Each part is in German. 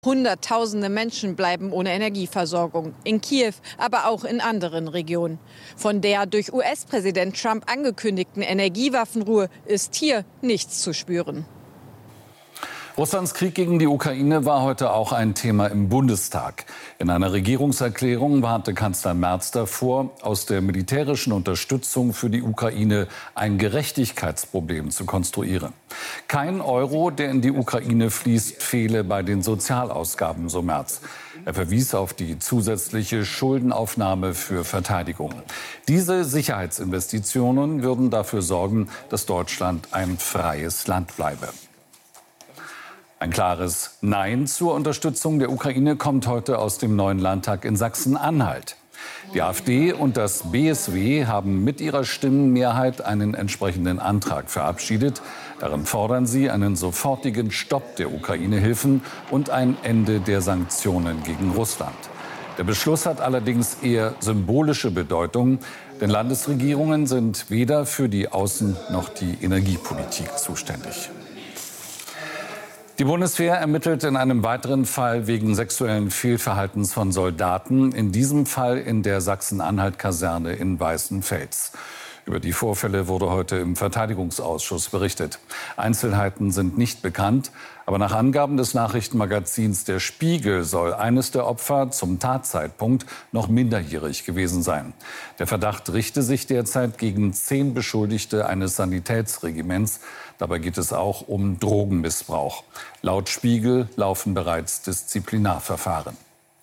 Hunderttausende Menschen bleiben ohne Energieversorgung. In Kiew, aber auch in anderen Regionen. Von der durch US-Präsident Trump angekündigten Energiewaffenruhe ist hier nichts zu spüren. Russlands Krieg gegen die Ukraine war heute auch ein Thema im Bundestag. In einer Regierungserklärung warnte Kanzler Merz davor, aus der militärischen Unterstützung für die Ukraine ein Gerechtigkeitsproblem zu konstruieren. Kein Euro, der in die Ukraine fließt, fehle bei den Sozialausgaben, so Merz. Er verwies auf die zusätzliche Schuldenaufnahme für Verteidigung. Diese Sicherheitsinvestitionen würden dafür sorgen, dass Deutschland ein freies Land bleibe. Ein klares Nein zur Unterstützung der Ukraine kommt heute aus dem neuen Landtag in Sachsen-Anhalt. Die AfD und das BSW haben mit ihrer Stimmenmehrheit einen entsprechenden Antrag verabschiedet. Darin fordern sie einen sofortigen Stopp der Ukraine-Hilfen und ein Ende der Sanktionen gegen Russland. Der Beschluss hat allerdings eher symbolische Bedeutung, denn Landesregierungen sind weder für die Außen- noch die Energiepolitik zuständig. Die Bundeswehr ermittelt in einem weiteren Fall wegen sexuellen Fehlverhaltens von Soldaten, in diesem Fall in der Sachsen-Anhalt-Kaserne in Weißenfels. Über die Vorfälle wurde heute im Verteidigungsausschuss berichtet. Einzelheiten sind nicht bekannt, aber nach Angaben des Nachrichtenmagazins Der Spiegel soll eines der Opfer zum Tatzeitpunkt noch minderjährig gewesen sein. Der Verdacht richte sich derzeit gegen 10 Beschuldigte eines Sanitätsregiments. Dabei geht es auch um Drogenmissbrauch. Laut Spiegel laufen bereits Disziplinarverfahren.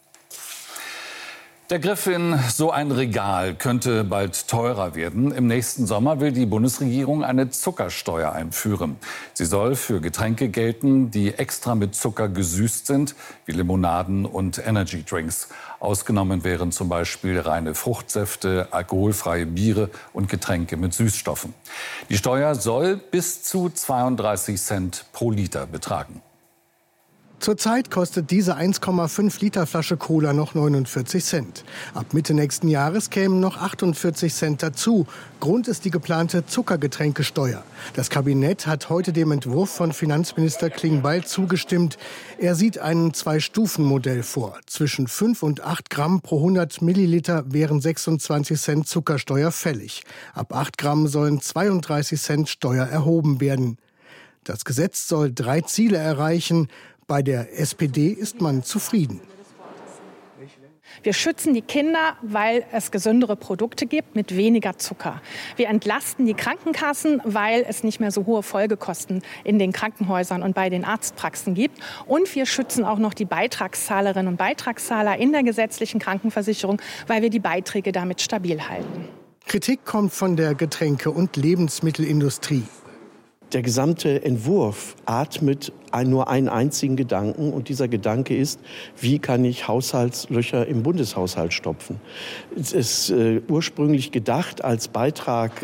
Der Griff in so ein Regal könnte bald teurer werden. Im nächsten Sommer will die Bundesregierung eine Zuckersteuer einführen. Sie soll für Getränke gelten, die extra mit Zucker gesüßt sind, wie Limonaden und Energydrinks. Ausgenommen wären zum Beispiel reine Fruchtsäfte, alkoholfreie Biere und Getränke mit Süßstoffen. Die Steuer soll bis zu 32 Cent pro Liter betragen. Zurzeit kostet diese 1,5 Liter Flasche Cola noch 49 Cent. Ab Mitte nächsten Jahres kämen noch 48 Cent dazu. Grund ist die geplante Zuckergetränkesteuer. Das Kabinett hat heute dem Entwurf von Finanzminister Klingbeil zugestimmt. Er sieht ein 2-Stufen-Modell vor. Zwischen 5 und 8 Gramm pro 100 Milliliter wären 26 Cent Zuckersteuer fällig. Ab 8 Gramm sollen 32 Cent Steuer erhoben werden. Das Gesetz soll 3 Ziele erreichen. Bei der SPD ist man zufrieden. Wir schützen die Kinder, weil es gesündere Produkte gibt mit weniger Zucker. Wir entlasten die Krankenkassen, weil es nicht mehr so hohe Folgekosten in den Krankenhäusern und bei den Arztpraxen gibt. Und wir schützen auch noch die Beitragszahlerinnen und Beitragszahler in der gesetzlichen Krankenversicherung, weil wir die Beiträge damit stabil halten. Kritik kommt von der Getränke- und Lebensmittelindustrie. Der gesamte Entwurf atmet nur einen einzigen Gedanken. Und dieser Gedanke ist, wie kann ich Haushaltslöcher im Bundeshaushalt stopfen? Es ist ursprünglich gedacht als Beitrag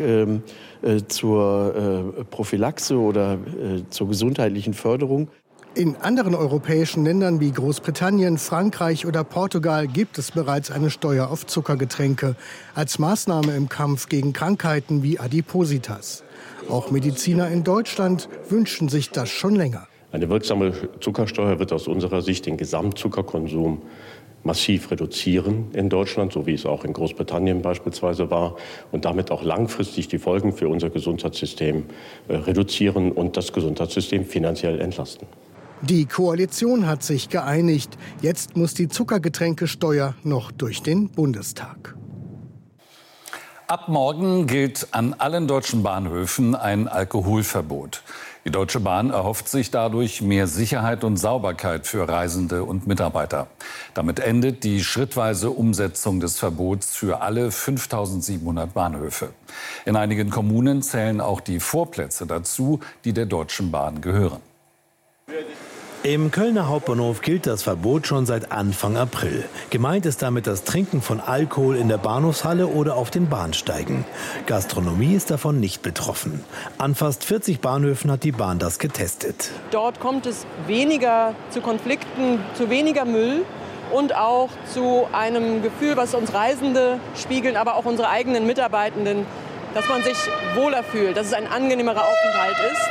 zur Prophylaxe oder zur gesundheitlichen Förderung. In anderen europäischen Ländern wie Großbritannien, Frankreich oder Portugal gibt es bereits eine Steuer auf Zuckergetränke als Maßnahme im Kampf gegen Krankheiten wie Adipositas. Auch Mediziner in Deutschland wünschen sich das schon länger. Eine wirksame Zuckersteuer wird aus unserer Sicht den Gesamtzuckerkonsum massiv reduzieren in Deutschland, so wie es auch in Großbritannien beispielsweise war, und damit auch langfristig die Folgen für unser Gesundheitssystem reduzieren und das Gesundheitssystem finanziell entlasten. Die Koalition hat sich geeinigt. Jetzt muss die Zuckergetränkesteuer noch durch den Bundestag. Ab morgen gilt an allen deutschen Bahnhöfen ein Alkoholverbot. Die Deutsche Bahn erhofft sich dadurch mehr Sicherheit und Sauberkeit für Reisende und Mitarbeiter. Damit endet die schrittweise Umsetzung des Verbots für alle 5.700 Bahnhöfe. In einigen Kommunen zählen auch die Vorplätze dazu, die der Deutschen Bahn gehören. Im Kölner Hauptbahnhof gilt das Verbot schon seit Anfang April. Gemeint ist damit das Trinken von Alkohol in der Bahnhofshalle oder auf den Bahnsteigen. Gastronomie ist davon nicht betroffen. An fast 40 Bahnhöfen hat die Bahn das getestet. Dort kommt es weniger zu Konflikten, zu weniger Müll und auch zu einem Gefühl, was uns Reisende spiegeln, aber auch unsere eigenen Mitarbeitenden, dass man sich wohler fühlt, dass es ein angenehmerer Aufenthalt ist.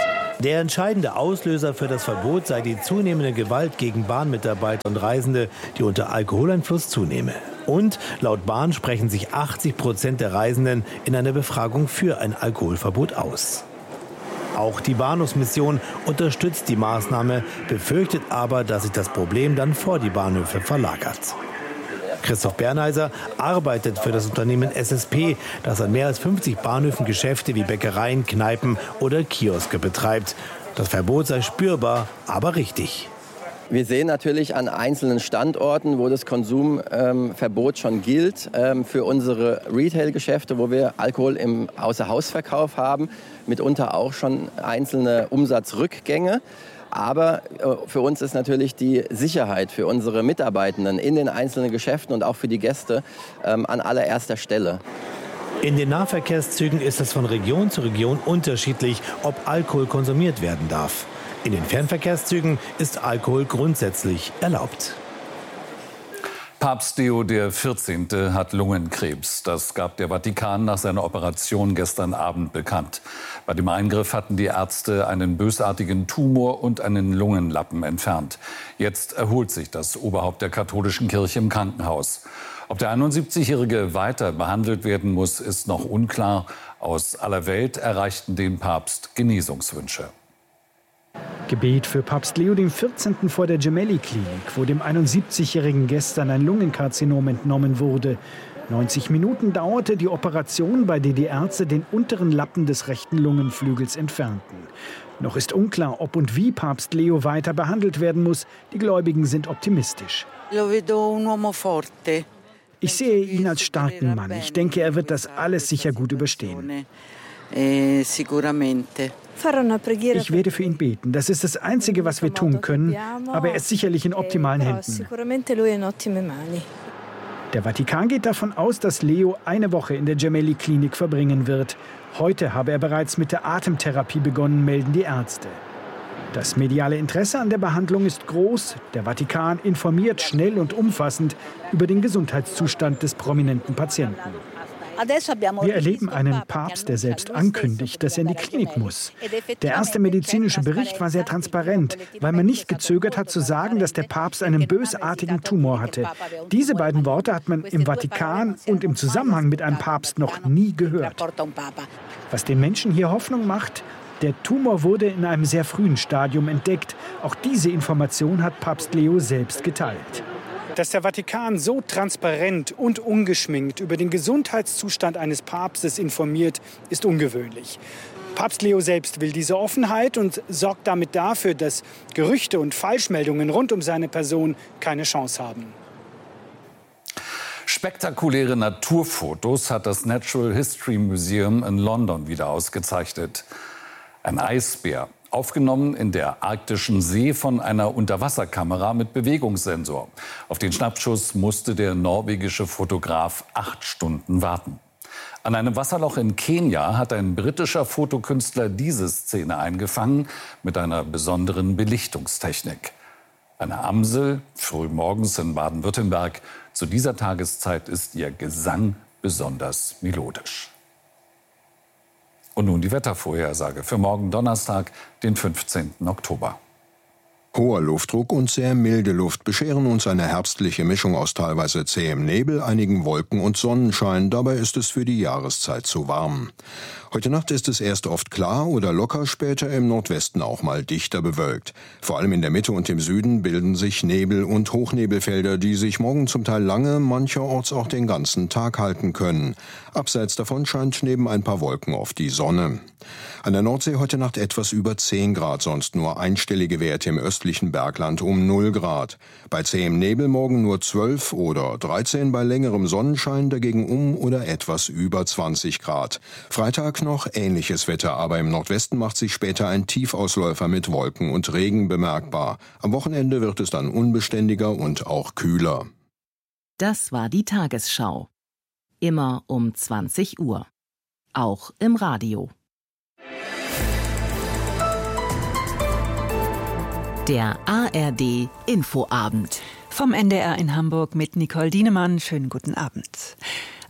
Der entscheidende Auslöser für das Verbot sei die zunehmende Gewalt gegen Bahnmitarbeiter und Reisende, die unter Alkoholeinfluss zunehme. Und laut Bahn sprechen sich 80% der Reisenden in einer Befragung für ein Alkoholverbot aus. Auch die Bahnhofsmission unterstützt die Maßnahme, befürchtet aber, dass sich das Problem dann vor die Bahnhöfe verlagert. Christoph Bernheiser arbeitet für das Unternehmen SSP, das an mehr als 50 Bahnhöfen Geschäfte wie Bäckereien, Kneipen oder Kioske betreibt. Das Verbot sei spürbar, aber richtig. Wir sehen natürlich an einzelnen Standorten, wo das Konsumverbot schon gilt, für unsere Retail-Geschäfte, wo wir Alkohol im Außerhausverkauf haben, mitunter auch schon einzelne Umsatzrückgänge. Aber für uns ist natürlich die Sicherheit für unsere Mitarbeitenden in den einzelnen Geschäften und auch für die Gäste an allererster Stelle. In den Nahverkehrszügen ist es von Region zu Region unterschiedlich, ob Alkohol konsumiert werden darf. In den Fernverkehrszügen ist Alkohol grundsätzlich erlaubt. Papst Leo XIV. Hat Lungenkrebs. Das gab der Vatikan nach seiner Operation gestern Abend bekannt. Bei dem Eingriff hatten die Ärzte einen bösartigen Tumor und einen Lungenlappen entfernt. Jetzt erholt sich das Oberhaupt der katholischen Kirche im Krankenhaus. Ob der 71-Jährige weiter behandelt werden muss, ist noch unklar. Aus aller Welt erreichten den Papst Genesungswünsche. Gebet für Papst Leo XIV. Vor der Gemelli-Klinik, wo dem 71-Jährigen gestern ein Lungenkarzinom entnommen wurde. 90 Minuten dauerte die Operation, bei der die Ärzte den unteren Lappen des rechten Lungenflügels entfernten. Noch ist unklar, ob und wie Papst Leo weiter behandelt werden muss. Die Gläubigen sind optimistisch. Ich sehe ihn als starken Mann. Ich denke, er wird das alles sicher gut überstehen. Ich werde für ihn beten. Das ist das Einzige, was wir tun können. Aber er ist sicherlich in optimalen Händen. Der Vatikan geht davon aus, dass Leo eine Woche in der Gemelli-Klinik verbringen wird. Heute habe er bereits mit der Atemtherapie begonnen, melden die Ärzte. Das mediale Interesse an der Behandlung ist groß. Der Vatikan informiert schnell und umfassend über den Gesundheitszustand des prominenten Patienten. Wir erleben einen Papst, der selbst ankündigt, dass er in die Klinik muss. Der erste medizinische Bericht war sehr transparent, weil man nicht gezögert hat zu sagen, dass der Papst einen bösartigen Tumor hatte. Diese beiden Worte hat man im Vatikan und im Zusammenhang mit einem Papst noch nie gehört. Was den Menschen hier Hoffnung macht: Der Tumor wurde in einem sehr frühen Stadium entdeckt. Auch diese Information hat Papst Leo selbst geteilt. Dass der Vatikan so transparent und ungeschminkt über den Gesundheitszustand eines Papstes informiert, ist ungewöhnlich. Papst Leo selbst will diese Offenheit und sorgt damit dafür, dass Gerüchte und Falschmeldungen rund um seine Person keine Chance haben. Spektakuläre Naturfotos hat das Natural History Museum in London wieder ausgezeichnet. Ein Eisbär, aufgenommen in der arktischen See von einer Unterwasserkamera mit Bewegungssensor. Auf den Schnappschuss musste der norwegische Fotograf 8 Stunden warten. An einem Wasserloch in Kenia hat ein britischer Fotokünstler diese Szene eingefangen mit einer besonderen Belichtungstechnik. Eine Amsel, früh morgens in Baden-Württemberg. Zu dieser Tageszeit ist ihr Gesang besonders melodisch. Und nun die Wettervorhersage für morgen Donnerstag, den 15. Oktober. Hoher Luftdruck und sehr milde Luft bescheren uns eine herbstliche Mischung aus teilweise zähem Nebel, einigen Wolken und Sonnenschein. Dabei ist es für die Jahreszeit zu warm. Heute Nacht ist es erst oft klar oder locker, später im Nordwesten auch mal dichter bewölkt. Vor allem in der Mitte und im Süden bilden sich Nebel- und Hochnebelfelder, die sich morgen zum Teil lange, mancherorts auch den ganzen Tag halten können. Abseits davon scheint neben ein paar Wolken oft die Sonne. An der Nordsee heute Nacht etwas über 10 Grad, sonst nur einstellige Werte im östlichen Bergland um 0 Grad. Bei zähem Nebel morgen nur 12 oder 13, bei längerem Sonnenschein dagegen um oder etwas über 20 Grad. Freitag noch ähnliches Wetter, aber im Nordwesten macht sich später ein Tiefausläufer mit Wolken und Regen bemerkbar. Am Wochenende wird es dann unbeständiger und auch kühler. Das war die Tagesschau. Immer um 20 Uhr. Auch im Radio. Der ARD Infoabend. Vom NDR in Hamburg mit Nicole Dienemann. Schönen guten Abend.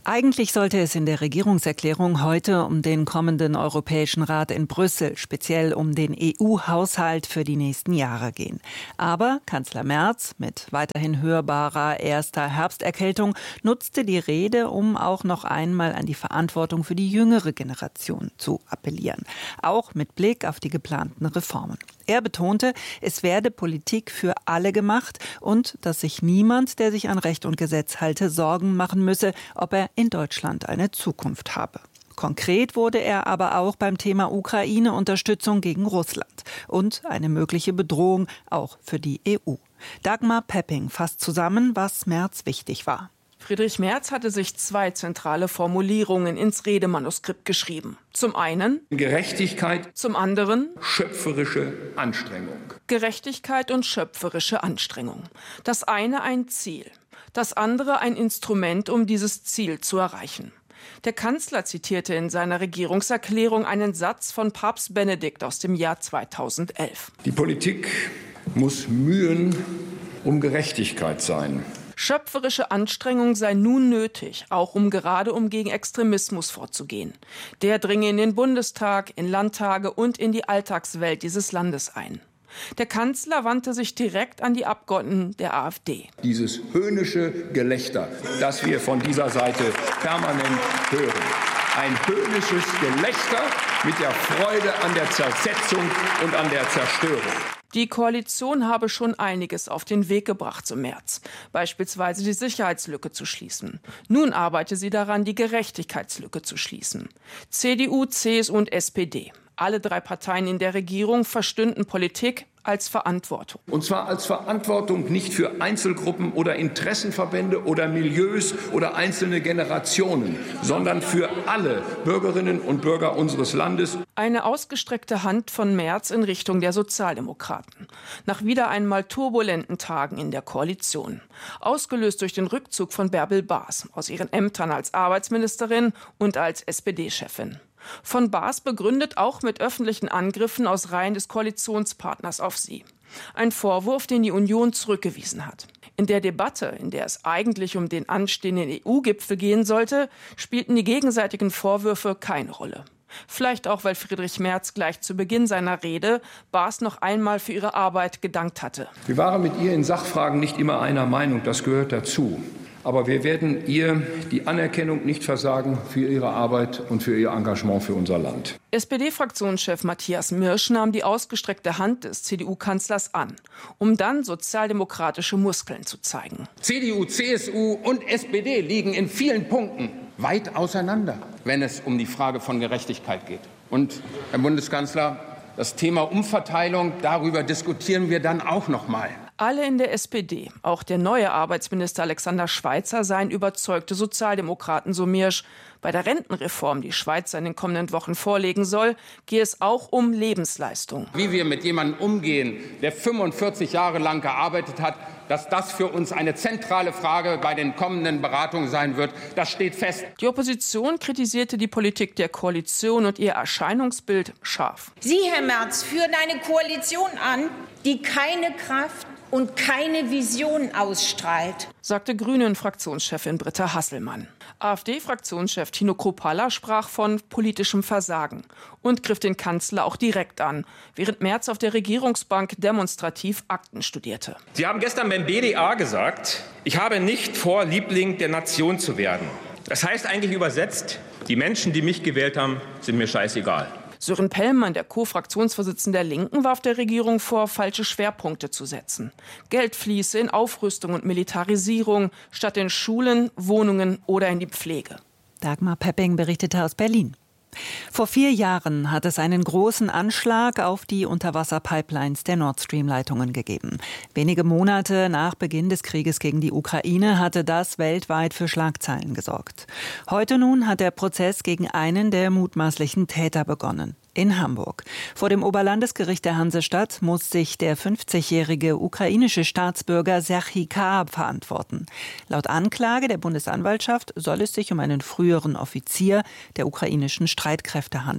Eigentlich sollte es in der Regierungserklärung heute um den kommenden Europäischen Rat in Brüssel, speziell um den EU-Haushalt für die nächsten Jahre gehen. Aber Kanzler Merz mit weiterhin hörbarer erster Herbsterkältung nutzte die Rede, um auch noch einmal an die Verantwortung für die jüngere Generation zu appellieren. Auch mit Blick auf die geplanten Reformen. Er betonte, es werde Politik für alle gemacht und dass sich niemand, der sich an Recht und Gesetz halte, Sorgen machen müsse, ob er in Deutschland eine Zukunft habe. Konkret wurde er aber auch beim Thema Ukraine-Unterstützung gegen Russland und eine mögliche Bedrohung auch für die EU. Dagmar Pepping fasst zusammen, was Merz wichtig war. Friedrich Merz hatte sich 2 zentrale Formulierungen ins Redemanuskript geschrieben. Zum einen Gerechtigkeit, zum anderen schöpferische Anstrengung. Gerechtigkeit und schöpferische Anstrengung. Das eine ein Ziel, das andere ein Instrument, um dieses Ziel zu erreichen. Der Kanzler zitierte in seiner Regierungserklärung einen Satz von Papst Benedikt aus dem Jahr 2011. Die Politik muss Mühen um Gerechtigkeit sein. Schöpferische Anstrengung sei nun nötig, auch um gegen Extremismus vorzugehen. Der dringe in den Bundestag, in Landtage und in die Alltagswelt dieses Landes ein. Der Kanzler wandte sich direkt an die Abgeordneten der AfD. Dieses höhnische Gelächter, das wir von dieser Seite permanent hören. Ein höhnisches Gelächter mit der Freude an der Zersetzung und an der Zerstörung. Die Koalition habe schon einiges auf den Weg gebracht zum März, beispielsweise die Sicherheitslücke zu schließen. Nun arbeite sie daran, die Gerechtigkeitslücke zu schließen. CDU, CSU und SPD, alle 3 Parteien in der Regierung verstünden Politik als Verantwortung. Und zwar als Verantwortung nicht für Einzelgruppen oder Interessenverbände oder Milieus oder einzelne Generationen, sondern für alle Bürgerinnen und Bürger unseres Landes. Eine ausgestreckte Hand von Merz in Richtung der Sozialdemokraten. Nach wieder einmal turbulenten Tagen in der Koalition. Ausgelöst durch den Rückzug von Bärbel Baas aus ihren Ämtern als Arbeitsministerin und als SPD-Chefin. Von Baas begründet auch mit öffentlichen Angriffen aus Reihen des Koalitionspartners auf sie. Ein Vorwurf, den die Union zurückgewiesen hat. In der Debatte, in der es eigentlich um den anstehenden EU-Gipfel gehen sollte, spielten die gegenseitigen Vorwürfe keine Rolle. Vielleicht auch, weil Friedrich Merz gleich zu Beginn seiner Rede Baas noch einmal für ihre Arbeit gedankt hatte. Wir waren mit ihr in Sachfragen nicht immer einer Meinung, das gehört dazu. Aber wir werden ihr die Anerkennung nicht versagen für ihre Arbeit und für ihr Engagement für unser Land. SPD-Fraktionschef Matthias Mirsch nahm die ausgestreckte Hand des CDU-Kanzlers an, um dann sozialdemokratische Muskeln zu zeigen. CDU, CSU und SPD liegen in vielen Punkten weit auseinander, wenn es um die Frage von Gerechtigkeit geht. Und, Herr Bundeskanzler, das Thema Umverteilung, darüber diskutieren wir dann auch noch mal. Alle in der SPD, auch der neue Arbeitsminister Alexander Schweitzer, seien überzeugte Sozialdemokraten, so Mirsch. Bei der Rentenreform, die Schweitzer in den kommenden Wochen vorlegen soll, gehe es auch um Lebensleistung. Wie wir mit jemandem umgehen, der 45 Jahre lang gearbeitet hat, dass das für uns eine zentrale Frage bei den kommenden Beratungen sein wird, das steht fest. Die Opposition kritisierte die Politik der Koalition und ihr Erscheinungsbild scharf. Sie, Herr Merz, führen eine Koalition an, die keine Kraft und keine Vision ausstrahlt, sagte Grünen-Fraktionschefin Britta Hasselmann. AfD-Fraktionschef Tino Kruppalla sprach von politischem Versagen und griff den Kanzler auch direkt an, während Merz auf der Regierungsbank demonstrativ Akten studierte. Sie haben gestern beim BDA gesagt, ich habe nicht vor, Liebling der Nation zu werden. Das heißt eigentlich übersetzt, die Menschen, die mich gewählt haben, sind mir scheißegal. Sören Pellmann, der Co-Fraktionsvorsitzende der Linken, warf der Regierung vor, falsche Schwerpunkte zu setzen. Geld fließe in Aufrüstung und Militarisierung statt in Schulen, Wohnungen oder in die Pflege. Dagmar Pepping berichtete aus Berlin. Vor 4 Jahren hat es einen großen Anschlag auf die Unterwasserpipelines der Nord Stream-Leitungen gegeben. Wenige Monate nach Beginn des Krieges gegen die Ukraine hatte das weltweit für Schlagzeilen gesorgt. Heute nun hat der Prozess gegen einen der mutmaßlichen Täter begonnen. In Hamburg. Vor dem Oberlandesgericht der Hansestadt muss sich der 50-jährige ukrainische Staatsbürger Serhii K. verantworten. Laut Anklage der Bundesanwaltschaft soll es sich um einen früheren Offizier der ukrainischen Streitkräfte handeln.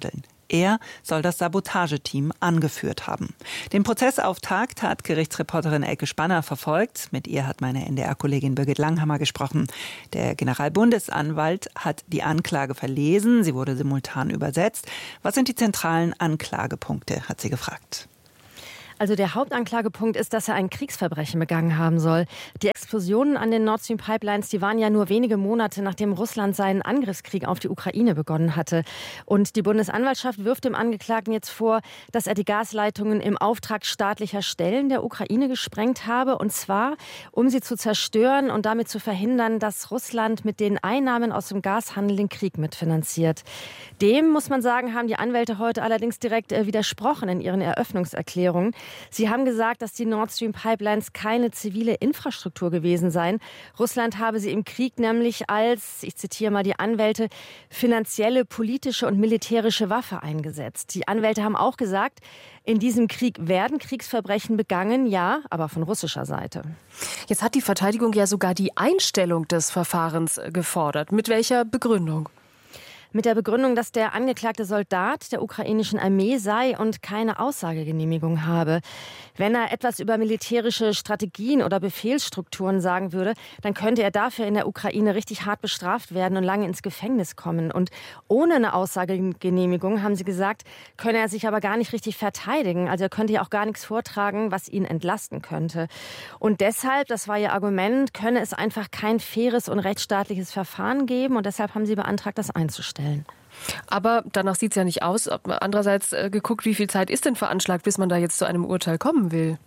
Er soll das Sabotageteam angeführt haben. Den Prozessauftakt hat Gerichtsreporterin Elke Spanner verfolgt. Mit ihr hat meine NDR-Kollegin Birgit Langhammer gesprochen. Der Generalbundesanwalt hat die Anklage verlesen. Sie wurde simultan übersetzt. Was sind die zentralen Anklagepunkte, hat sie gefragt. Also der Hauptanklagepunkt ist, dass er ein Kriegsverbrechen begangen haben soll. Die Explosionen an den Nord Stream Pipelines, die waren ja nur wenige Monate, nachdem Russland seinen Angriffskrieg auf die Ukraine begonnen hatte. Und die Bundesanwaltschaft wirft dem Angeklagten jetzt vor, dass er die Gasleitungen im Auftrag staatlicher Stellen der Ukraine gesprengt habe. Und zwar, um sie zu zerstören und damit zu verhindern, dass Russland mit den Einnahmen aus dem Gashandel den Krieg mitfinanziert. Dem, muss man sagen, haben die Anwälte heute allerdings direkt widersprochen in ihren Eröffnungserklärungen. Sie haben gesagt, dass die Nord Stream Pipelines keine zivile Infrastruktur gewesen seien. Russland habe sie im Krieg nämlich als, ich zitiere mal die Anwälte, finanzielle, politische und militärische Waffe eingesetzt. Die Anwälte haben auch gesagt, in diesem Krieg werden Kriegsverbrechen begangen, ja, aber von russischer Seite. Jetzt hat die Verteidigung ja sogar die Einstellung des Verfahrens gefordert. Mit welcher Begründung? Mit der Begründung, dass der angeklagte Soldat der ukrainischen Armee sei und keine Aussagegenehmigung habe. Wenn er etwas über militärische Strategien oder Befehlsstrukturen sagen würde, dann könnte er dafür in der Ukraine richtig hart bestraft werden und lange ins Gefängnis kommen. Und ohne eine Aussagegenehmigung, haben sie gesagt, könne er sich aber gar nicht richtig verteidigen. Also er könnte ja auch gar nichts vortragen, was ihn entlasten könnte. Und deshalb, das war ihr Argument, könne es einfach kein faires und rechtsstaatliches Verfahren geben. Und deshalb haben sie beantragt, das einzustellen. Aber danach sieht es ja nicht aus. Andererseits geguckt, wie viel Zeit ist denn veranschlagt, bis man da jetzt zu einem Urteil kommen will?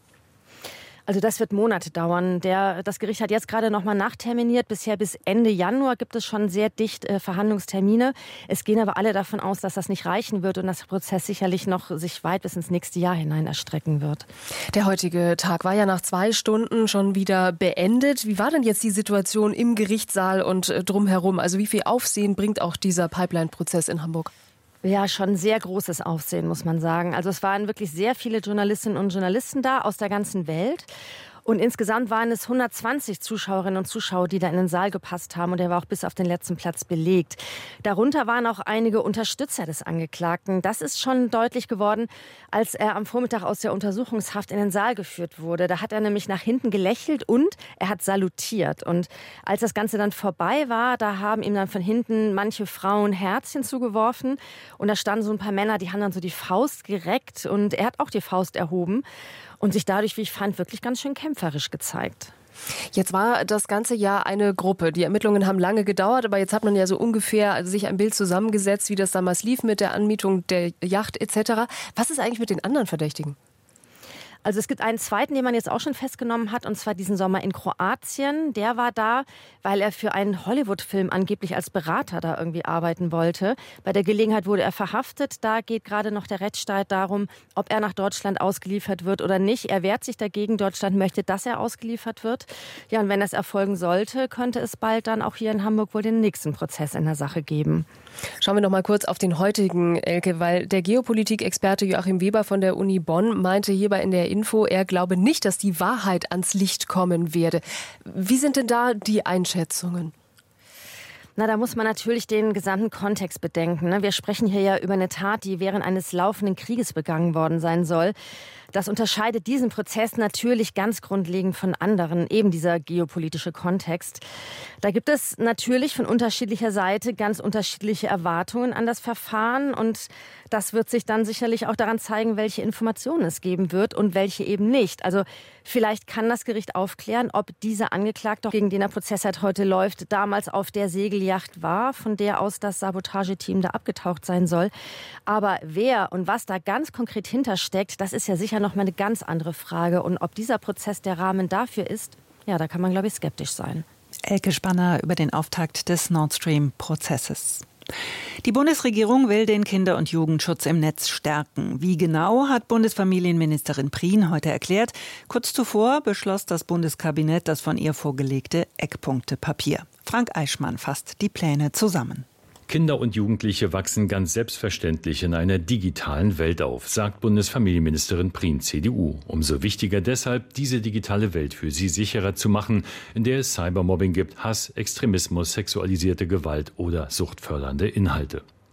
Also das wird Monate dauern. Das Gericht hat jetzt gerade noch mal nachterminiert. Bisher bis Ende Januar gibt es schon sehr dicht Verhandlungstermine. Es gehen aber alle davon aus, dass das nicht reichen wird und dass der Prozess sicherlich noch sich weit bis ins nächste Jahr hinein erstrecken wird. Der heutige Tag war ja nach 2 Stunden schon wieder beendet. Wie war denn jetzt die Situation im Gerichtssaal und drumherum? Also wie viel Aufsehen bringt auch dieser Pipeline-Prozess in Hamburg? Ja, schon sehr großes Aufsehen, muss man sagen. Also es waren wirklich sehr viele Journalistinnen und Journalisten da aus der ganzen Welt. Und insgesamt waren es 120 Zuschauerinnen und Zuschauer, die da in den Saal gepasst haben. Und der war auch bis auf den letzten Platz belegt. Darunter waren auch einige Unterstützer des Angeklagten. Das ist schon deutlich geworden, als er am Vormittag aus der Untersuchungshaft in den Saal geführt wurde. Da hat er nämlich nach hinten gelächelt und er hat salutiert. Und als das Ganze dann vorbei war, da haben ihm dann von hinten manche Frauen Herzchen zugeworfen. Und da standen so ein paar Männer, die haben dann so die Faust gereckt. Und er hat auch die Faust erhoben. Und sich dadurch, wie ich fand, wirklich ganz schön kämpferisch gezeigt. Jetzt war das ganze Jahr eine Gruppe. Die Ermittlungen haben lange gedauert, aber jetzt hat man ja so ungefähr sich ein Bild zusammengesetzt, wie das damals lief mit der Anmietung der Yacht etc. Was ist eigentlich mit den anderen Verdächtigen? Also es gibt einen zweiten, den man jetzt auch schon festgenommen hat, und zwar diesen Sommer in Kroatien. Der war da, weil er für einen Hollywood-Film angeblich als Berater da irgendwie arbeiten wollte. Bei der Gelegenheit wurde er verhaftet. Da geht gerade noch der Rechtsstreit darum, ob er nach Deutschland ausgeliefert wird oder nicht. Er wehrt sich dagegen. Deutschland möchte, dass er ausgeliefert wird. Ja, und wenn das erfolgen sollte, könnte es bald dann auch hier in Hamburg wohl den nächsten Prozess in der Sache geben. Schauen wir noch mal kurz auf den heutigen, Elke, weil der Geopolitik-Experte Joachim Weber von der Uni Bonn meinte hierbei in der Info, er glaube nicht, dass die Wahrheit ans Licht kommen werde. Wie sind denn da die Einschätzungen? Na, da muss man natürlich den gesamten Kontext bedenken. Wir sprechen hier ja über eine Tat, die während eines laufenden Krieges begangen worden sein soll. Das unterscheidet diesen Prozess natürlich ganz grundlegend von anderen, eben dieser geopolitische Kontext. Da gibt es natürlich von unterschiedlicher Seite ganz unterschiedliche Erwartungen an das Verfahren und das wird sich dann sicherlich auch daran zeigen, welche Informationen es geben wird und welche eben nicht. Also vielleicht kann das Gericht aufklären, ob dieser Angeklagte, gegen den der Prozess halt heute läuft, damals auf der Segelyacht war, von der aus das Sabotageteam da abgetaucht sein soll. Aber wer und was da ganz konkret hintersteckt, das ist ja sicher noch mal eine ganz andere Frage. Und ob dieser Prozess der Rahmen dafür ist, ja, da kann man, glaube ich, skeptisch sein. Elke Spanner über den Auftakt des Nord Stream-Prozesses. Die Bundesregierung will den Kinder- und Jugendschutz im Netz stärken. Wie genau, hat Bundesfamilienministerin Prien heute erklärt. Kurz zuvor beschloss das Bundeskabinett das von ihr vorgelegte Eckpunktepapier. Frank Eichmann fasst die Pläne zusammen. Kinder und Jugendliche wachsen ganz selbstverständlich in einer digitalen Welt auf, sagt Bundesfamilienministerin Prien, CDU. Umso wichtiger deshalb, diese digitale Welt für sie sicherer zu machen, in der es Cybermobbing gibt, Hass, Extremismus, sexualisierte Gewalt oder suchtfördernde Inhalte.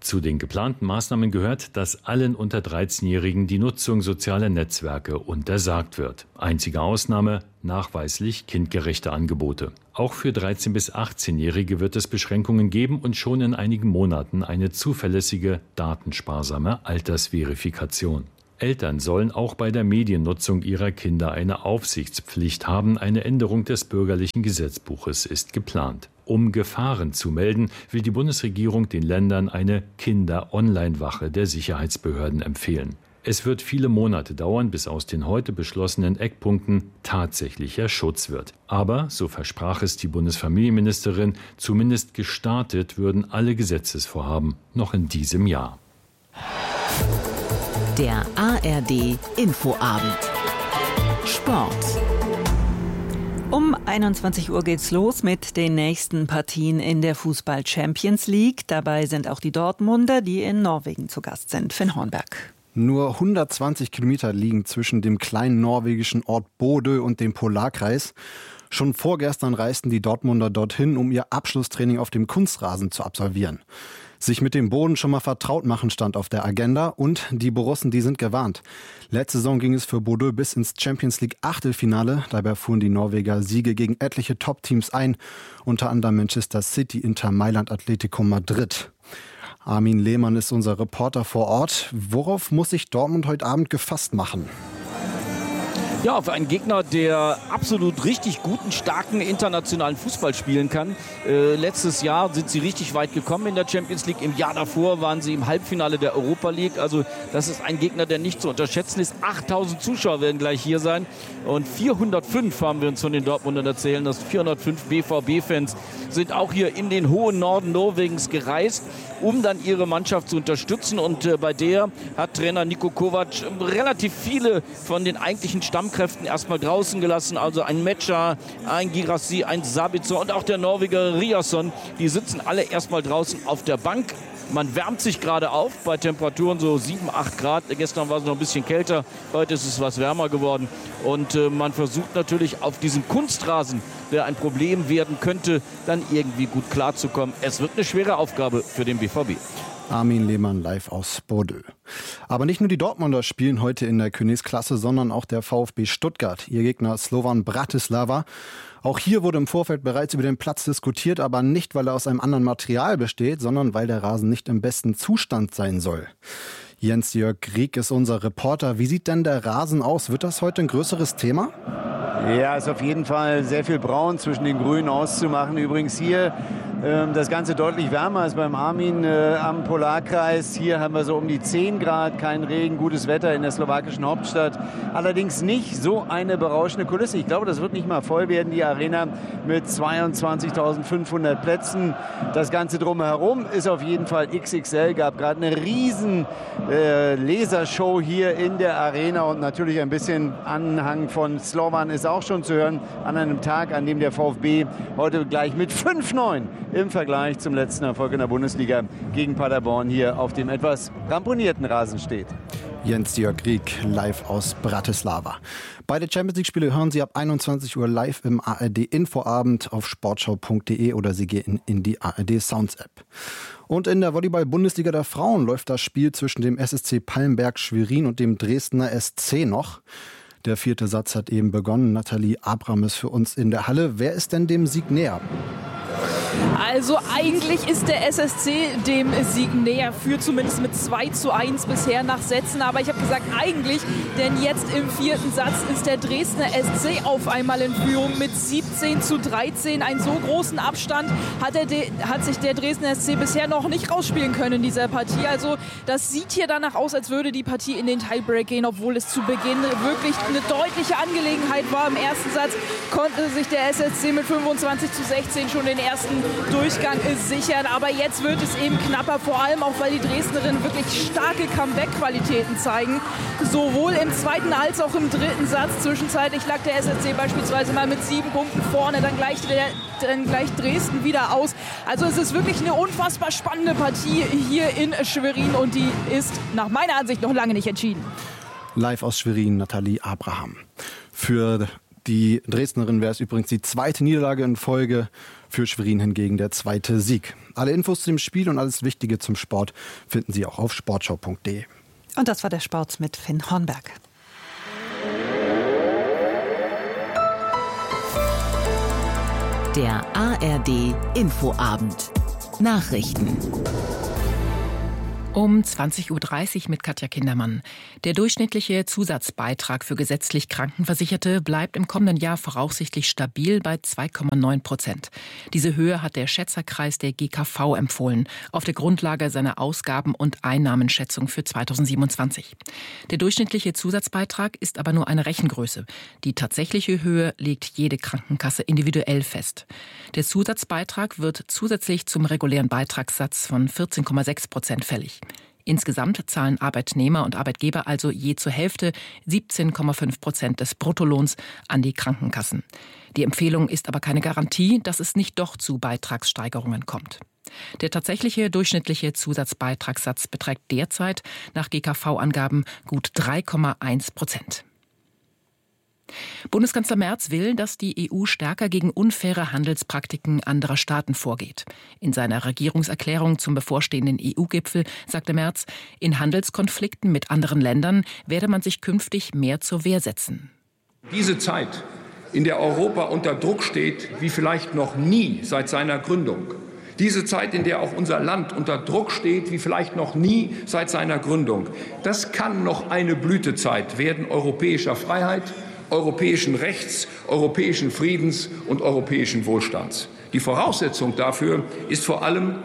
Zu den geplanten Maßnahmen gehört, dass allen unter 13-Jährigen die Nutzung sozialer Netzwerke untersagt wird. Einzige Ausnahme: nachweislich kindgerechte Angebote. Auch für 13- bis 18-Jährige wird es Beschränkungen geben und schon in einigen Monaten eine zuverlässige, datensparsame Altersverifikation. Eltern sollen auch bei der Mediennutzung ihrer Kinder eine Aufsichtspflicht haben. Eine Änderung des bürgerlichen Gesetzbuches ist geplant. Um Gefahren zu melden, will die Bundesregierung den Ländern eine Kinder-Online-Wache der Sicherheitsbehörden empfehlen. Es wird viele Monate dauern, bis aus den heute beschlossenen Eckpunkten tatsächlicher Schutz wird. Aber, so versprach es die Bundesfamilienministerin, zumindest gestartet würden alle Gesetzesvorhaben noch in diesem Jahr. Der ARD Infoabend. Sport. Um 21 Uhr geht's los mit den nächsten Partien in der Fußball-Champions League. Dabei sind auch die Dortmunder, die in Norwegen zu Gast sind. Finn Hornberg. Nur 120 Kilometer liegen zwischen dem kleinen norwegischen Ort Bodø und dem Polarkreis. Schon vorgestern reisten die Dortmunder dorthin, um ihr Abschlusstraining auf dem Kunstrasen zu absolvieren. Sich mit dem Boden schon mal vertraut machen stand auf der Agenda und die Borussen, die sind gewarnt. Letzte Saison ging es für Bodø bis ins Champions League Achtelfinale. Dabei fuhren die Norweger Siege gegen etliche Top-Teams ein, unter anderem Manchester City, Inter Mailand, Atletico Madrid. Armin Lehmann ist unser Reporter vor Ort. Worauf muss sich Dortmund heute Abend gefasst machen? Ja, auf einen Gegner, der absolut richtig guten, starken internationalen Fußball spielen kann. Letztes Jahr sind sie richtig weit gekommen in der Champions League. Im Jahr davor waren sie im Halbfinale der Europa League. Also das ist ein Gegner, der nicht zu unterschätzen ist. 8000 Zuschauer werden gleich hier sein. Und 405 haben wir uns von den Dortmundern erzählen. Das 405 BVB-Fans sind auch hier in den hohen Norden Norwegens gereist, um dann ihre Mannschaft zu unterstützen. Und bei der hat Trainer Niko Kovac relativ viele von den eigentlichen Stammkräften erstmal draußen gelassen. Also ein Metscher, ein Girassi, ein Sabitzer und auch der Norweger Riasson. Die sitzen alle erstmal draußen auf der Bank. Man wärmt sich gerade auf bei Temperaturen so 7, 8 Grad. Gestern war es noch ein bisschen kälter, heute ist es was wärmer geworden. Und man versucht natürlich auf diesem Kunstrasen, der ein Problem werden könnte, dann irgendwie gut klarzukommen. Es wird eine schwere Aufgabe für den BVB. Armin Lehmann live aus Bodø. Aber nicht nur die Dortmunder spielen heute in der Königsklasse, sondern auch der VfB Stuttgart. Ihr Gegner Slovan Bratislava. Auch hier wurde im Vorfeld bereits über den Platz diskutiert, aber nicht, weil er aus einem anderen Material besteht, sondern weil der Rasen nicht im besten Zustand sein soll. Jens-Jörg Rieck ist unser Reporter. Wie sieht denn der Rasen aus? Wird das heute ein größeres Thema? Ja, ist auf jeden Fall sehr viel Braun zwischen den Grünen auszumachen. Übrigens hier das Ganze deutlich wärmer als beim Armin am Polarkreis. Hier haben wir so um die 10 Grad, kein Regen, gutes Wetter in der slowakischen Hauptstadt. Allerdings nicht so eine berauschende Kulisse. Ich glaube, das wird nicht mal voll werden, die Arena mit 22.500 Plätzen. Das Ganze drumherum ist auf jeden Fall XXL. Gab gerade eine riesen Lasershow hier in der Arena und natürlich ein bisschen Anhang von Slovan ist auch schon zu hören an einem Tag, an dem der VfB heute gleich mit 5-9 im Vergleich zum letzten Erfolg in der Bundesliga gegen Paderborn hier auf dem etwas ramponierten Rasen steht. Jens-Jörg Rieck live aus Bratislava. Beide Champions-League-Spiele hören Sie ab 21 Uhr live im ARD-Infoabend auf sportschau.de oder Sie gehen in die ARD-Sounds-App. Und in der Volleyball-Bundesliga der Frauen läuft das Spiel zwischen dem SSC Pallenberg Schwerin und dem Dresdner SC noch. Der 4. Satz hat eben begonnen. Nathalie Abraham ist für uns in der Halle. Wer ist denn dem Sieg näher? Also eigentlich ist der SSC dem Sieg näher, führt zumindest mit 2:1 bisher nach Sätzen. Aber ich habe gesagt eigentlich, denn jetzt im 4. Satz ist der Dresdner SC auf einmal in Führung mit 17:13. Einen so großen Abstand hat sich der Dresdner SC bisher noch nicht rausspielen können in dieser Partie. Also das sieht hier danach aus, als würde die Partie in den Tiebreak gehen, obwohl es zu Beginn wirklich eine deutliche Angelegenheit war. Im ersten Satz konnte sich der SSC mit 25:16 schon den ersten Durchgang sichern, aber jetzt wird es eben knapper, vor allem auch, weil die Dresdnerinnen wirklich starke Comeback-Qualitäten zeigen, sowohl im 2. als auch im 3. Satz. Zwischenzeitlich lag der SSC beispielsweise mal mit 7 Punkten vorne, dann gleich Dresden wieder aus. Also es ist wirklich eine unfassbar spannende Partie hier in Schwerin und die ist nach meiner Ansicht noch lange nicht entschieden. Live aus Schwerin, Nathalie Abraham. Für Die Dresdnerin wäre es übrigens die zweite Niederlage in Folge, für Schwerin hingegen der zweite Sieg. Alle Infos zu dem Spiel und alles Wichtige zum Sport finden Sie auch auf sportschau.de. Und das war der Sport mit Finn Hornberg. Der ARD Infoabend. Nachrichten. Um 20.30 Uhr mit Katja Kindermann. Der durchschnittliche Zusatzbeitrag für gesetzlich Krankenversicherte bleibt im kommenden Jahr voraussichtlich stabil bei 2,9%. Diese Höhe hat der Schätzerkreis der GKV empfohlen, auf der Grundlage seiner Ausgaben- und Einnahmenschätzung für 2027. Der durchschnittliche Zusatzbeitrag ist aber nur eine Rechengröße. Die tatsächliche Höhe legt jede Krankenkasse individuell fest. Der Zusatzbeitrag wird zusätzlich zum regulären Beitragssatz von 14,6% fällig. Insgesamt zahlen Arbeitnehmer und Arbeitgeber also je zur Hälfte 17,5% des Bruttolohns an die Krankenkassen. Die Empfehlung ist aber keine Garantie, dass es nicht doch zu Beitragssteigerungen kommt. Der tatsächliche durchschnittliche Zusatzbeitragssatz beträgt derzeit nach GKV-Angaben gut 3,1%. Bundeskanzler Merz will, dass die EU stärker gegen unfaire Handelspraktiken anderer Staaten vorgeht. In seiner Regierungserklärung zum bevorstehenden EU-Gipfel sagte Merz, in Handelskonflikten mit anderen Ländern werde man sich künftig mehr zur Wehr setzen. Diese Zeit, in der Europa unter Druck steht, wie vielleicht noch nie seit seiner Gründung. Diese Zeit, in der auch unser Land unter Druck steht, wie vielleicht noch nie seit seiner Gründung. Das kann noch eine Blütezeit werden europäischer Freiheit, europäischen Rechts, europäischen Friedens und europäischen Wohlstands. Die Voraussetzung dafür ist vor allem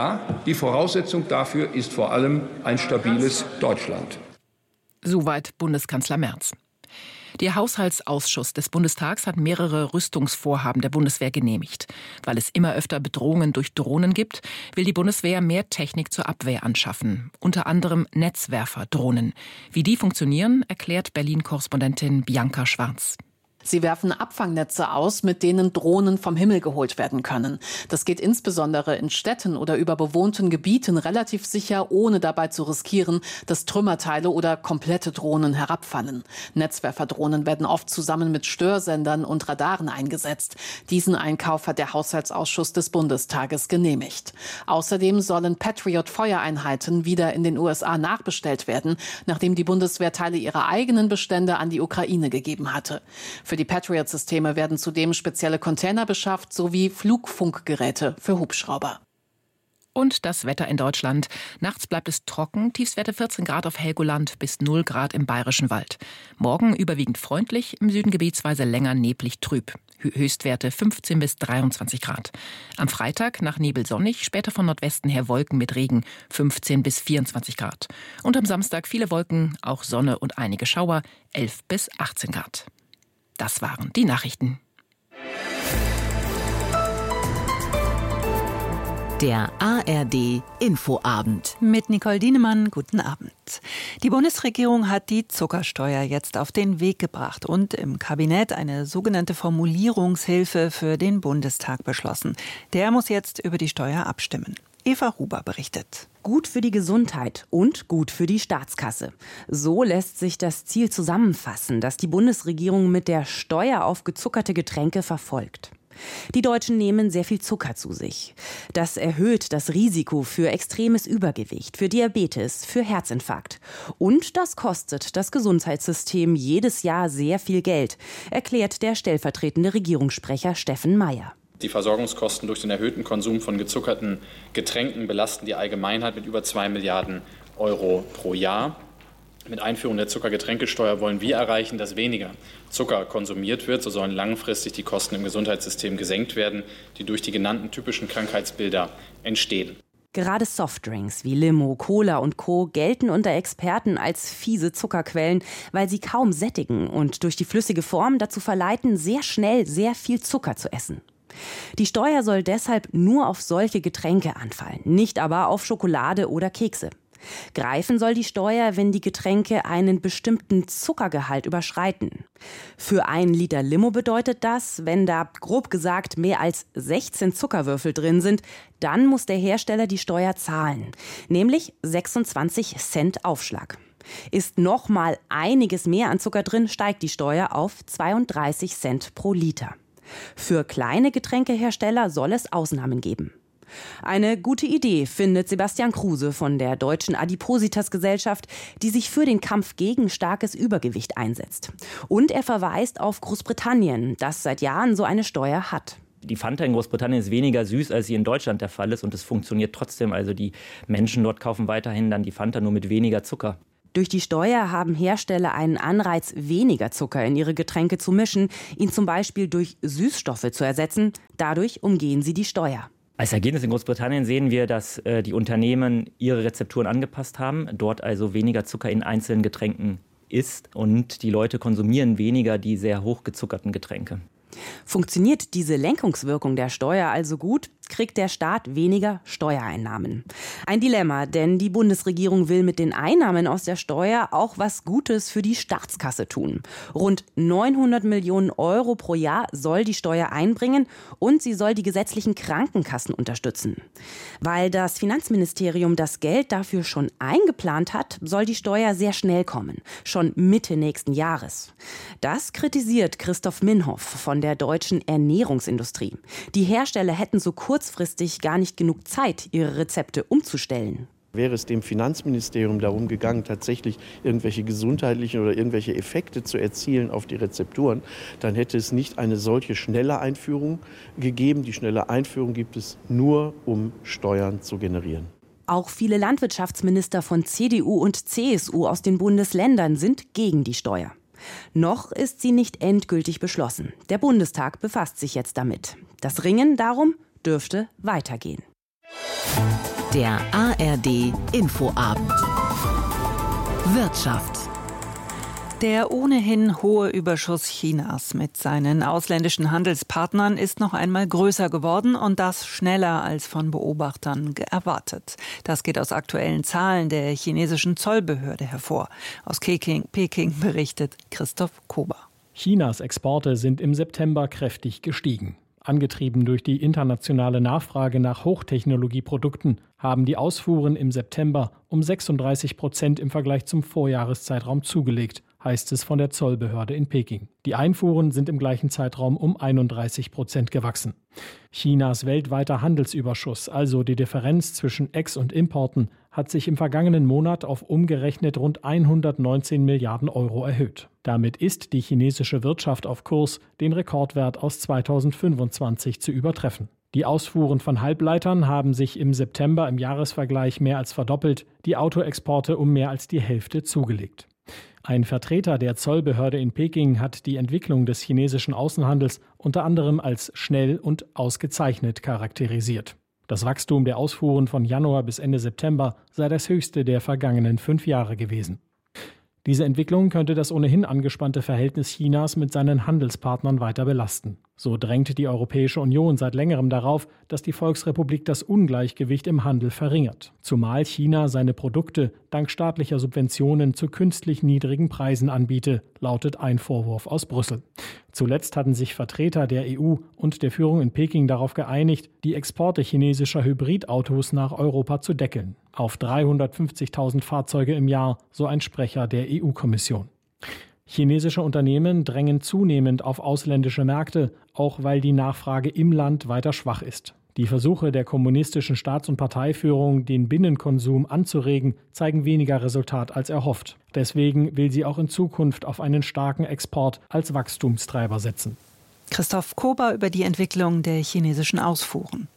ein stabiles Deutschland. Soweit Bundeskanzler Merz. Der Haushaltsausschuss des Bundestags hat mehrere Rüstungsvorhaben der Bundeswehr genehmigt. Weil es immer öfter Bedrohungen durch Drohnen gibt, will die Bundeswehr mehr Technik zur Abwehr anschaffen. Unter anderem Netzwerferdrohnen. Wie die funktionieren, erklärt Berlin-Korrespondentin Bianca Schwarz. Sie werfen Abfangnetze aus, mit denen Drohnen vom Himmel geholt werden können. Das geht insbesondere in Städten oder über bewohnten Gebieten relativ sicher, ohne dabei zu riskieren, dass Trümmerteile oder komplette Drohnen herabfallen. Netzwerferdrohnen werden oft zusammen mit Störsendern und Radaren eingesetzt. Diesen Einkauf hat der Haushaltsausschuss des Bundestages genehmigt. Außerdem sollen Patriot-Feuereinheiten wieder in den USA nachbestellt werden, nachdem die Bundeswehr Teile ihrer eigenen Bestände an die Ukraine gegeben hatte. Für die Patriot-Systeme werden zudem spezielle Container beschafft sowie Flugfunkgeräte für Hubschrauber. Und das Wetter in Deutschland. Nachts bleibt es trocken, Tiefstwerte 14 Grad auf Helgoland bis 0 Grad im Bayerischen Wald. Morgen überwiegend freundlich, im Süden gebietsweise länger neblig trüb. Höchstwerte 15 bis 23 Grad. Am Freitag nach Nebel sonnig, später von Nordwesten her Wolken mit Regen, 15 bis 24 Grad. Und am Samstag viele Wolken, auch Sonne und einige Schauer, 11 bis 18 Grad. Das waren die Nachrichten. Der ARD Infoabend. Mit Nicole Dienemann, guten Abend. Die Bundesregierung hat die Zuckersteuer jetzt auf den Weg gebracht und im Kabinett eine sogenannte Formulierungshilfe für den Bundestag beschlossen. Der muss jetzt über die Steuer abstimmen. Eva Ruber berichtet. Gut für die Gesundheit und gut für die Staatskasse. So lässt sich das Ziel zusammenfassen, das die Bundesregierung mit der Steuer auf gezuckerte Getränke verfolgt. Die Deutschen nehmen sehr viel Zucker zu sich. Das erhöht das Risiko für extremes Übergewicht, für Diabetes, für Herzinfarkt. Und das kostet das Gesundheitssystem jedes Jahr sehr viel Geld, erklärt der stellvertretende Regierungssprecher Steffen Mayer. Die Versorgungskosten durch den erhöhten Konsum von gezuckerten Getränken belasten die Allgemeinheit mit über 2 Milliarden Euro pro Jahr. Mit Einführung der Zuckergetränkesteuer wollen wir erreichen, dass weniger Zucker konsumiert wird. So sollen langfristig die Kosten im Gesundheitssystem gesenkt werden, die durch die genannten typischen Krankheitsbilder entstehen. Gerade Softdrinks wie Limo, Cola und Co. gelten unter Experten als fiese Zuckerquellen, weil sie kaum sättigen und durch die flüssige Form dazu verleiten, sehr schnell sehr viel Zucker zu essen. Die Steuer soll deshalb nur auf solche Getränke anfallen, nicht aber auf Schokolade oder Kekse. Greifen soll die Steuer, wenn die Getränke einen bestimmten Zuckergehalt überschreiten. Für 1 Liter Limo bedeutet das, wenn da grob gesagt mehr als 16 Zuckerwürfel drin sind, dann muss der Hersteller die Steuer zahlen, nämlich 26 Cent Aufschlag. Ist noch mal einiges mehr an Zucker drin, steigt die Steuer auf 32 Cent pro Liter. Für kleine Getränkehersteller soll es Ausnahmen geben. Eine gute Idee, findet Sebastian Kruse von der Deutschen Adipositas-Gesellschaft, die sich für den Kampf gegen starkes Übergewicht einsetzt. Und er verweist auf Großbritannien, das seit Jahren so eine Steuer hat. Die Fanta in Großbritannien ist weniger süß, als sie in Deutschland der Fall ist. Und es funktioniert trotzdem. Also die Menschen dort kaufen weiterhin dann die Fanta nur mit weniger Zucker. Durch die Steuer haben Hersteller einen Anreiz, weniger Zucker in ihre Getränke zu mischen, ihn zum Beispiel durch Süßstoffe zu ersetzen. Dadurch umgehen sie die Steuer. Als Ergebnis in Großbritannien sehen wir, dass die Unternehmen ihre Rezepturen angepasst haben, dort also weniger Zucker in einzelnen Getränken ist und die Leute konsumieren weniger die sehr hochgezuckerten Getränke. Funktioniert diese Lenkungswirkung der Steuer also gut, kriegt der Staat weniger Steuereinnahmen. Ein Dilemma, denn die Bundesregierung will mit den Einnahmen aus der Steuer auch was Gutes für die Staatskasse tun. Rund 900 Millionen Euro pro Jahr soll die Steuer einbringen und sie soll die gesetzlichen Krankenkassen unterstützen. Weil das Finanzministerium das Geld dafür schon eingeplant hat, soll die Steuer sehr schnell kommen, schon Mitte nächsten Jahres. Das kritisiert Christoph Minhoff von der Deutschen Ernährungsindustrie. Die Hersteller hätten so kurzfristig gar nicht genug Zeit, ihre Rezepte umzustellen. Wäre es dem Finanzministerium darum gegangen, tatsächlich irgendwelche gesundheitlichen oder irgendwelche Effekte zu erzielen auf die Rezepturen, dann hätte es nicht eine solche schnelle Einführung gegeben. Die schnelle Einführung gibt es nur, um Steuern zu generieren. Auch viele Landwirtschaftsminister von CDU und CSU aus den Bundesländern sind gegen die Steuer. Noch ist sie nicht endgültig beschlossen. Der Bundestag befasst sich jetzt damit. Das Ringen darum dürfte weitergehen. Der ARD Infoabend. Wirtschaft. Der ohnehin hohe Überschuss Chinas mit seinen ausländischen Handelspartnern ist noch einmal größer geworden und das schneller als von Beobachtern erwartet. Das geht aus aktuellen Zahlen der chinesischen Zollbehörde hervor. Aus Peking berichtet Christoph Kober. Chinas Exporte sind im September kräftig gestiegen. Angetrieben durch die internationale Nachfrage nach Hochtechnologieprodukten haben die Ausfuhren im September um 36% im Vergleich zum Vorjahreszeitraum zugelegt, heißt es von der Zollbehörde in Peking. Die Einfuhren sind im gleichen Zeitraum um 31% gewachsen. Chinas weltweiter Handelsüberschuss, also die Differenz zwischen Ex- und Importen, hat sich im vergangenen Monat auf umgerechnet rund 119 Milliarden Euro erhöht. Damit ist die chinesische Wirtschaft auf Kurs, den Rekordwert aus 2025 zu übertreffen. Die Ausfuhren von Halbleitern haben sich im September im Jahresvergleich mehr als verdoppelt, die Autoexporte um mehr als die Hälfte zugelegt. Ein Vertreter der Zollbehörde in Peking hat die Entwicklung des chinesischen Außenhandels unter anderem als schnell und ausgezeichnet charakterisiert. Das Wachstum der Ausfuhren von Januar bis Ende September sei das höchste der vergangenen 5 Jahre gewesen. Diese Entwicklung könnte das ohnehin angespannte Verhältnis Chinas mit seinen Handelspartnern weiter belasten. So drängt die Europäische Union seit längerem darauf, dass die Volksrepublik das Ungleichgewicht im Handel verringert. Zumal China seine Produkte dank staatlicher Subventionen zu künstlich niedrigen Preisen anbiete, lautet ein Vorwurf aus Brüssel. Zuletzt hatten sich Vertreter der EU und der Führung in Peking darauf geeinigt, die Exporte chinesischer Hybridautos nach Europa zu deckeln. Auf 350.000 Fahrzeuge im Jahr, so ein Sprecher der EU-Kommission. Chinesische Unternehmen drängen zunehmend auf ausländische Märkte, auch weil die Nachfrage im Land weiter schwach ist. Die Versuche der kommunistischen Staats- und Parteiführung, den Binnenkonsum anzuregen, zeigen weniger Resultat als erhofft. Deswegen will sie auch in Zukunft auf einen starken Export als Wachstumstreiber setzen. Christoph Kober über die Entwicklung der chinesischen Ausfuhren.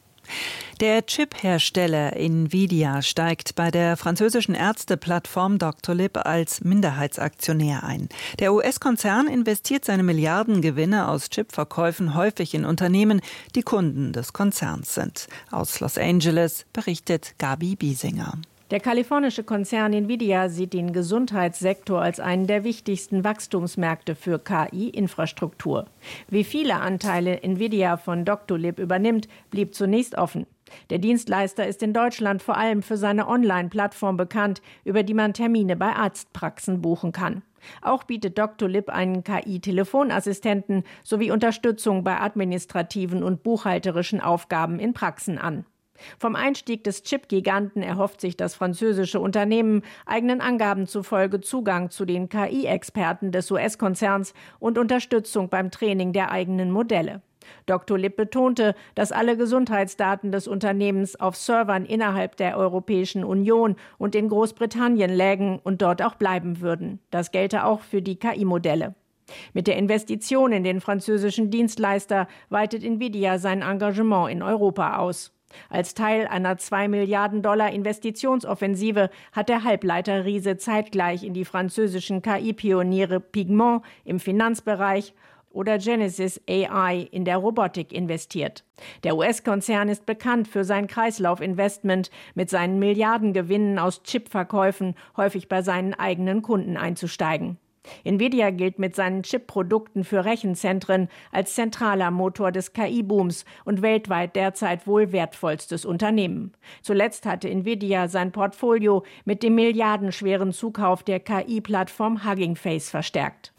Der Chip-Hersteller Nvidia steigt bei der französischen Ärzteplattform Doctolib als Minderheitsaktionär ein. Der US-Konzern investiert seine Milliardengewinne aus Chipverkäufen häufig in Unternehmen, die Kunden des Konzerns sind. Aus Los Angeles berichtet Gabi Biesinger. Der kalifornische Konzern Nvidia sieht den Gesundheitssektor als einen der wichtigsten Wachstumsmärkte für KI-Infrastruktur. Wie viele Anteile Nvidia von Doctolib übernimmt, blieb zunächst offen. Der Dienstleister ist in Deutschland vor allem für seine Online-Plattform bekannt, über die man Termine bei Arztpraxen buchen kann. Auch bietet Doctolib einen KI-Telefonassistenten sowie Unterstützung bei administrativen und buchhalterischen Aufgaben in Praxen an. Vom Einstieg des Chip-Giganten erhofft sich das französische Unternehmen eigenen Angaben zufolge Zugang zu den KI-Experten des US-Konzerns und Unterstützung beim Training der eigenen Modelle. Dr. Lipp betonte, dass alle Gesundheitsdaten des Unternehmens auf Servern innerhalb der Europäischen Union und in Großbritannien lägen und dort auch bleiben würden. Das gelte auch für die KI-Modelle. Mit der Investition in den französischen Dienstleister weitet Nvidia sein Engagement in Europa aus. Als Teil einer $2 Milliarden Investitionsoffensive hat der Halbleiterriese zeitgleich in die französischen KI-Pioniere Pigment im Finanzbereich oder Genesis AI in der Robotik investiert. Der US-Konzern ist bekannt für sein Kreislaufinvestment, mit seinen Milliardengewinnen aus Chipverkäufen häufig bei seinen eigenen Kunden einzusteigen. Nvidia gilt mit seinen Chip-Produkten für Rechenzentren als zentraler Motor des KI-Booms und weltweit derzeit wohl wertvollstes Unternehmen. Zuletzt hatte Nvidia sein Portfolio mit dem milliardenschweren Zukauf der KI-Plattform Hugging Face verstärkt.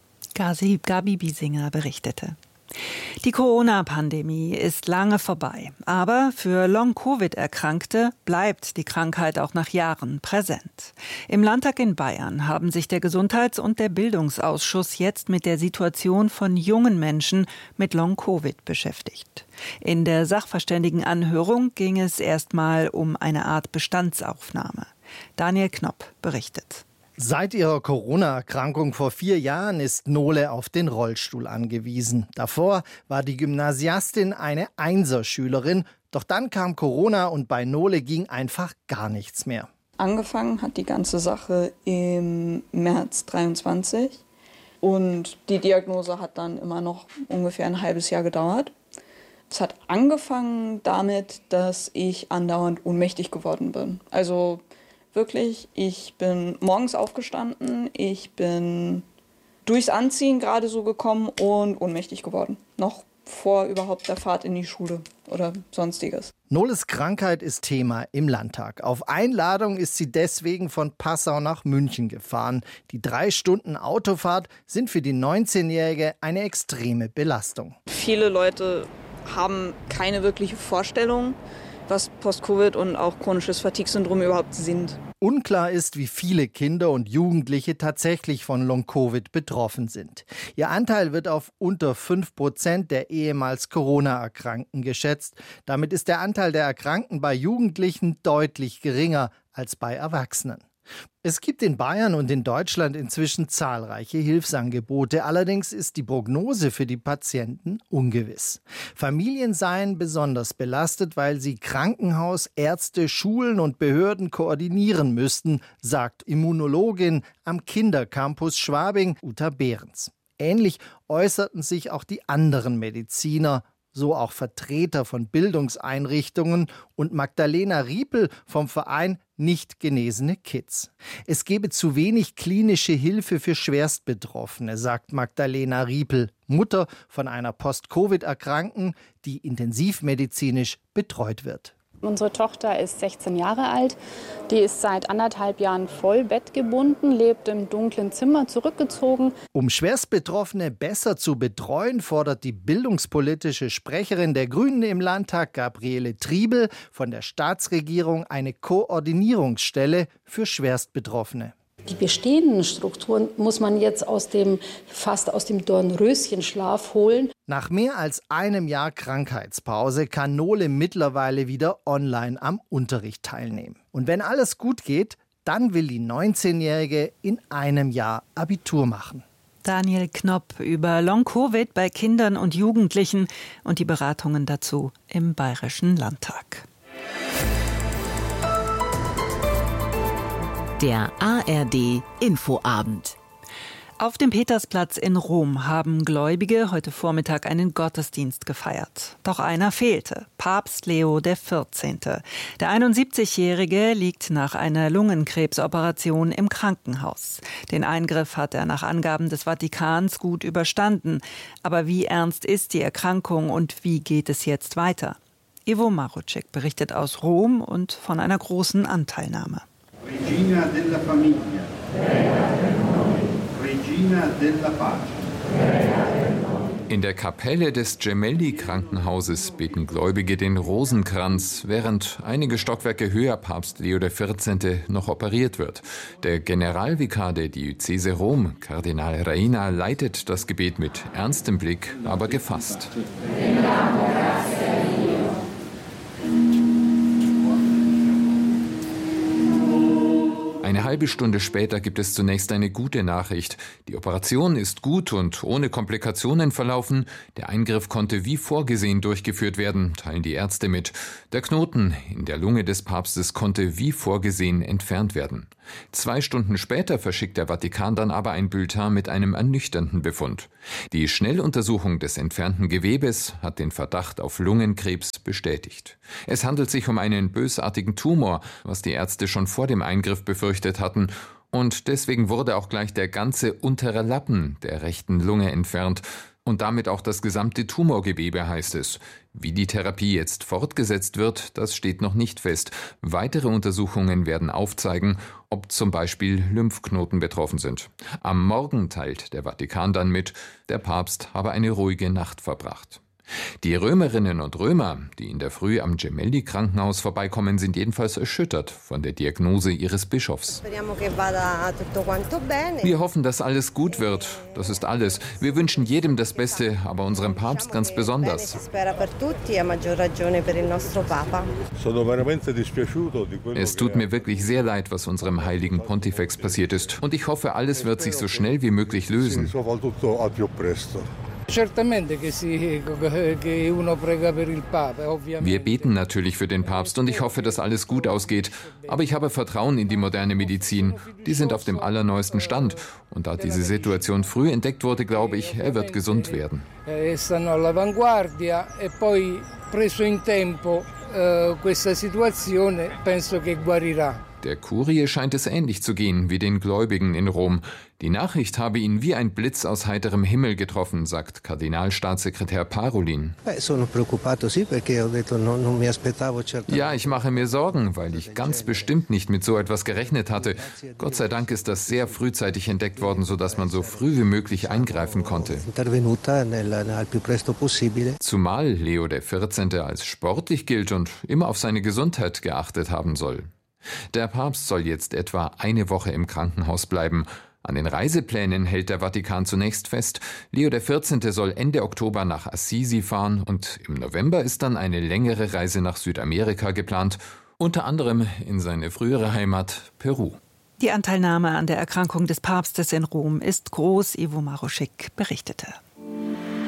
Gabi Biesinger berichtete. Die Corona-Pandemie ist lange vorbei, aber für Long-Covid-Erkrankte bleibt die Krankheit auch nach Jahren präsent. Im Landtag in Bayern haben sich der Gesundheits- und der Bildungsausschuss jetzt mit der Situation von jungen Menschen mit Long-Covid beschäftigt. In der Sachverständigenanhörung ging es erstmal um eine Art Bestandsaufnahme. Daniel Knopp berichtet. Seit ihrer Corona-Erkrankung vor 4 Jahren ist Nole auf den Rollstuhl angewiesen. Davor war die Gymnasiastin eine Einserschülerin. Doch dann kam Corona und bei Nole ging einfach gar nichts mehr. Angefangen hat die ganze Sache im März 23 und die Diagnose hat dann immer noch ungefähr ein halbes Jahr gedauert. Es hat angefangen damit, dass ich andauernd ohnmächtig geworden bin. Also wirklich, ich bin morgens aufgestanden, ich bin durchs Anziehen gerade so gekommen und ohnmächtig geworden. Noch vor überhaupt der Fahrt in die Schule oder sonstiges. Noles Krankheit ist Thema im Landtag. Auf Einladung ist sie deswegen von Passau nach München gefahren. Die 3 Stunden Autofahrt sind für die 19-Jährige eine extreme Belastung. Viele Leute haben keine wirkliche Vorstellung, was Post-Covid und auch chronisches Fatigue-Syndrom überhaupt sind. Unklar ist, wie viele Kinder und Jugendliche tatsächlich von Long-Covid betroffen sind. Ihr Anteil wird auf unter 5% der ehemals Corona-Erkrankten geschätzt. Damit ist der Anteil der Erkrankten bei Jugendlichen deutlich geringer als bei Erwachsenen. Es gibt in Bayern und in Deutschland inzwischen zahlreiche Hilfsangebote. Allerdings ist die Prognose für die Patienten ungewiss. Familien seien besonders belastet, weil sie Krankenhaus, Ärzte, Schulen und Behörden koordinieren müssten, sagt Immunologin am Kindercampus Schwabing Uta Behrens. Ähnlich äußerten sich auch die anderen Mediziner, so auch Vertreter von Bildungseinrichtungen und Magdalena Riepel vom Verein Nicht genesene Kids. Es gebe zu wenig klinische Hilfe für Schwerstbetroffene, sagt Magdalena Riepel, Mutter von einer Post-Covid-Erkrankten, die intensivmedizinisch betreut wird. Unsere Tochter ist 16 Jahre alt, die ist seit 1,5 Jahren voll bettgebunden, lebt im dunklen Zimmer zurückgezogen. Um Schwerstbetroffene besser zu betreuen, fordert die bildungspolitische Sprecherin der Grünen im Landtag, Gabriele Triebel, von der Staatsregierung eine Koordinierungsstelle für Schwerstbetroffene. Die bestehenden Strukturen muss man jetzt fast aus dem Dornröschenschlaf holen. Nach mehr als einem Jahr Krankheitspause kann Nole mittlerweile wieder online am Unterricht teilnehmen. Und wenn alles gut geht, dann will die 19-Jährige in einem Jahr Abitur machen. Daniel Knopp über Long-Covid bei Kindern und Jugendlichen und die Beratungen dazu im Bayerischen Landtag. Der ARD Infoabend. Auf dem Petersplatz in Rom haben Gläubige heute Vormittag einen Gottesdienst gefeiert. Doch einer fehlte, Papst Leo XIV. Der 71-Jährige liegt nach einer Lungenkrebsoperation im Krankenhaus. Den Eingriff hat er nach Angaben des Vatikans gut überstanden. Aber wie ernst ist die Erkrankung und wie geht es jetzt weiter? Ivo Marucek berichtet aus Rom und von einer großen Anteilnahme. Regina della Famiglia, Regina della Pace. In der Kapelle des Gemelli-Krankenhauses beten Gläubige den Rosenkranz, während einige Stockwerke höher Papst Leo XIV. Noch operiert wird. Der Generalvikar der Diözese Rom, Kardinal Reina, leitet das Gebet mit ernstem Blick, aber gefasst. Eine halbe Stunde später gibt es zunächst eine gute Nachricht. Die Operation ist gut und ohne Komplikationen verlaufen. Der Eingriff konnte wie vorgesehen durchgeführt werden, teilen die Ärzte mit. Der Knoten in der Lunge des Papstes konnte wie vorgesehen entfernt werden. 2 Stunden später verschickt der Vatikan dann aber ein Bulletin mit einem ernüchternden Befund. Die Schnelluntersuchung des entfernten Gewebes hat den Verdacht auf Lungenkrebs bestätigt. Es handelt sich um einen bösartigen Tumor, was die Ärzte schon vor dem Eingriff befürchtet hatten. Und deswegen wurde auch gleich der ganze untere Lappen der rechten Lunge entfernt. Und damit auch das gesamte Tumorgewebe, heißt es. Wie die Therapie jetzt fortgesetzt wird, das steht noch nicht fest. Weitere Untersuchungen werden aufzeigen, ob zum Beispiel Lymphknoten betroffen sind. Am Morgen teilt der Vatikan dann mit, der Papst habe eine ruhige Nacht verbracht. Die Römerinnen und Römer, die in der Früh am Gemelli-Krankenhaus vorbeikommen, sind jedenfalls erschüttert von der Diagnose ihres Bischofs. Wir hoffen, dass alles gut wird. Das ist alles. Wir wünschen jedem das Beste, aber unserem Papst ganz besonders. Es tut mir wirklich sehr leid, was unserem heiligen Pontifex passiert ist. Und ich hoffe, alles wird sich so schnell wie möglich lösen. Wir beten natürlich für den Papst und ich hoffe, dass alles gut ausgeht. Aber ich habe Vertrauen in die moderne Medizin. Die sind auf dem allerneuesten Stand. Und da diese Situation früh entdeckt wurde, glaube ich, er wird gesund werden. Der Kurie scheint es ähnlich zu gehen wie den Gläubigen in Rom. Die Nachricht habe ihn wie ein Blitz aus heiterem Himmel getroffen, sagt Kardinalstaatssekretär Parolin. Ja, ich mache mir Sorgen, weil ich ganz bestimmt nicht mit so etwas gerechnet hatte. Gott sei Dank ist das sehr frühzeitig entdeckt worden, sodass man so früh wie möglich eingreifen konnte. Zumal Leo XIV. Als sportlich gilt und immer auf seine Gesundheit geachtet haben soll. Der Papst soll jetzt etwa eine Woche im Krankenhaus bleiben. An den Reiseplänen hält der Vatikan zunächst fest. Leo XIV. Soll Ende Oktober nach Assisi fahren und im November ist dann eine längere Reise nach Südamerika geplant, unter anderem in seine frühere Heimat Peru. Die Anteilnahme an der Erkrankung des Papstes in Rom ist groß, Ivo Maruschik berichtete.